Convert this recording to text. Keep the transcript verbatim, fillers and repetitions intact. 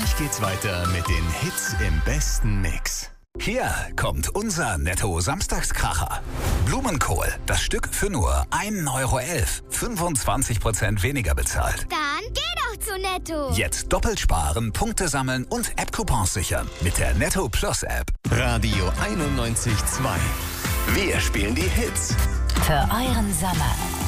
Gleich geht's weiter mit den Hits im besten Mix. Hier kommt unser Netto-Samstagskracher. Blumenkohl, das Stück für nur ein Euro elf. fünfundzwanzig Prozent weniger bezahlt. Dann geh doch zu Netto. Jetzt doppelt sparen, Punkte sammeln und App-Coupons sichern mit der Netto Plus App. Radio einundneunzig Komma zwei. Wir spielen die Hits. Für euren Sommer.